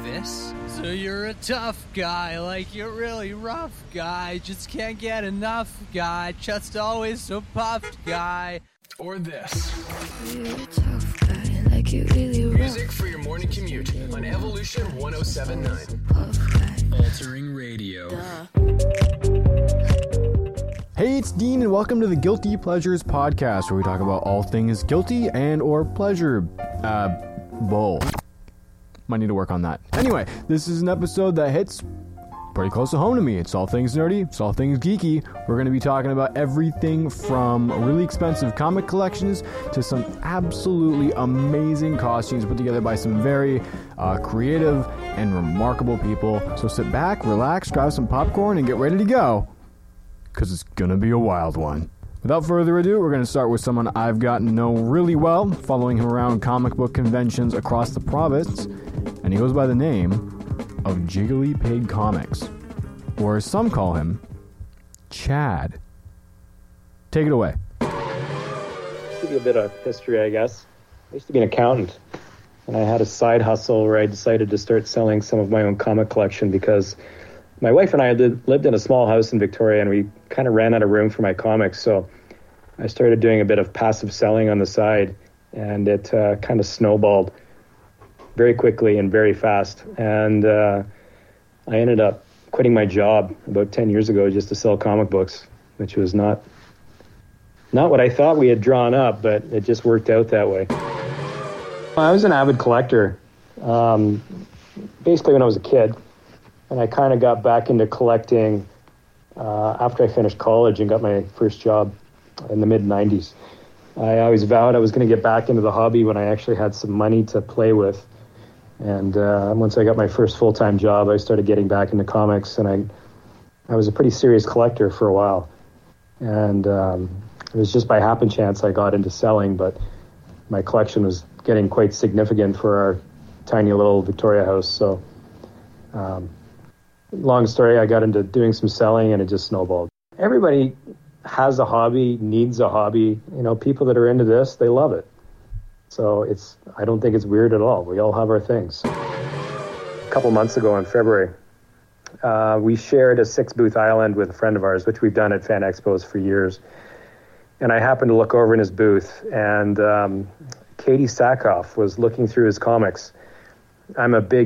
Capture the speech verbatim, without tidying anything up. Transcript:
this. So you're a tough guy, like you're really rough guy, just can't get enough guy, just always so puffed guy. Or this. You're a tough guy, like you really rough. Music for your morning commute on Evolution one oh seven point nine. Puff guy. Altering Radio. Duh. Hey, it's Dean, and welcome to the Guilty Pleasures podcast, where we talk about all things guilty and or pleasure. Uh, both. Might need to work on that. Anyway, this is an episode that hits pretty close to home to me. It's all things nerdy, it's all things geeky. We're going to be talking about everything from really expensive comic collections to some absolutely amazing costumes put together by some very uh, creative and remarkable people. So sit back, relax, grab some popcorn, and get ready to go, because it's going to be a wild one. Without further ado, we're going to start with someone I've gotten to know really well, following him around comic book conventions across the province, and he goes by the name of Jiggly Pig Comics, or as some call him, Chad. Take it away. Give you a bit of history, I guess. I used to be an accountant, and I had a side hustle where I decided to start selling some of my own comic collection because my wife and I lived, lived in a small house in Victoria, and we kind of ran out of room for my comics, so I started doing a bit of passive selling on the side, and it uh, kind of snowballed very quickly and very fast. And uh, I ended up quitting my job about ten years ago just to sell comic books, which was not not what I thought we had drawn up, but it just worked out that way. I was an avid collector, um, basically when I was a kid, and I kind of got back into collecting uh, after I finished college and got my first job in the mid nineties. I always vowed I was going to get back into the hobby when I actually had some money to play with. And uh, once I got my first full-time job, I started getting back into comics, and I I was a pretty serious collector for a while. And um, it was just by happen chance I got into selling, but my collection was getting quite significant for our tiny little Victoria house. So um, long story, I got into doing some selling, and it just snowballed. Everybody has a hobby, needs a hobby. You know, people that are into this, they love it. So it's, I don't think it's weird at all. We all have our things. A couple months ago in February, uh, we shared a six-booth island with a friend of ours, which we've done at Fan Expos for years. And I happened to look over in his booth, and um, Katie Sackhoff was looking through his comics. I'm a big